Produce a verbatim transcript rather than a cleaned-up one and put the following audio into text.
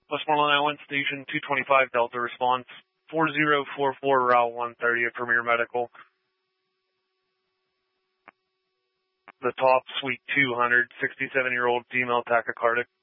Westmoreland, Iowa, Station two twenty-five, Delta response, four zero four four, Route one thirty at Premier Medical. The top, suite two hundred, sixty-seven-year-old female tachycardic.